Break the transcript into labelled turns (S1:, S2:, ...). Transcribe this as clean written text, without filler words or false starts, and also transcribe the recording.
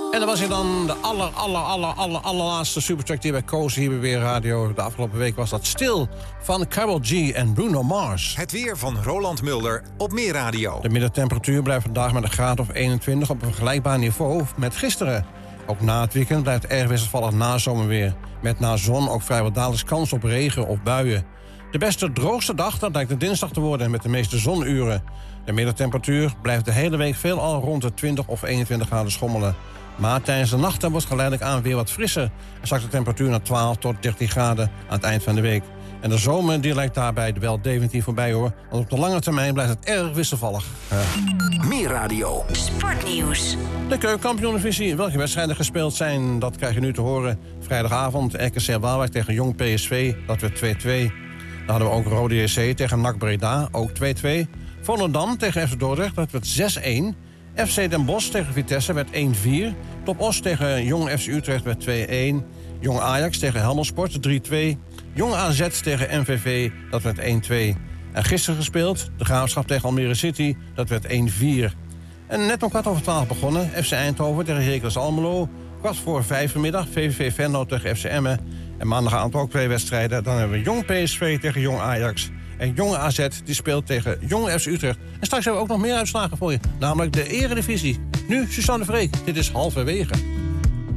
S1: En dat was hier dan de allerlaatste Supertrack die bij Koos hier bij Weer Radio. De afgelopen week was dat Stil van Karol G en Bruno Mars.
S2: Het weer van Roland Mulder op Meer Radio.
S1: De middentemperatuur blijft vandaag met een graad of 21 op een vergelijkbaar niveau met gisteren. Ook na het weekend blijft erg wisselvallig nazomerweer. Met na zon ook vrijwel dagelijks kans op regen of buien. De beste droogste dag, dat lijkt de dinsdag te worden met de meeste zonuren. De middentemperatuur blijft de hele week veelal rond de 20 of 21 graden schommelen. Maar tijdens de nachten wordt geleidelijk aan weer wat frisser. En zakt de temperatuur naar 12 tot 13 graden aan het eind van de week. En de zomer die lijkt daarbij wel definitief voorbij hoor. Want op de lange termijn blijft het erg wisselvallig.
S3: Meer radio.
S4: Sportnieuws.
S1: De keukenkampioen-divisie. Welke wedstrijden gespeeld zijn, dat krijg je nu te horen. Vrijdagavond RKC Waalwijk tegen Jong PSV, dat werd 2-2. Dan hadden we ook Rode JC tegen NAC Breda, ook 2-2. Volendam tegen FC Dordrecht, dat werd 6-1. FC Den Bosch tegen Vitesse werd 1-4. Top Os tegen Jong FC Utrecht werd 2-1. Jong Ajax tegen Helmond Sport 3-2. Jong AZ tegen MVV, dat werd 1-2. En gisteren gespeeld, de Graafschap tegen Almere City, dat werd 1-4. En net om 12:15 begonnen, FC Eindhoven tegen Heracles Almelo. 4:15 vanmiddag, VVV Venlo tegen FC Emmen. En maandagavond ook 2 wedstrijden. Dan hebben we Jong PSV tegen Jong Ajax. En Jong AZ die speelt tegen Jong FC Utrecht. En straks hebben we ook nog meer uitslagen voor je. Namelijk de Eredivisie. Nu Suzanne Vreek. Dit is Halverwege.